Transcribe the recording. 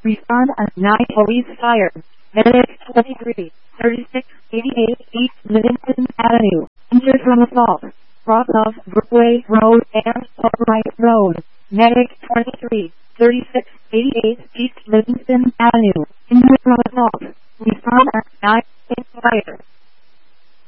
Respond at 9 Police Fire. Medic 23, 36, 88 East Livingston Avenue. Injured from assault. Cross of Brookway Road and Albright Road. Medic 23, 36, 88 East Livingston Avenue. Injured from assault. Respond at 9 Police Fire.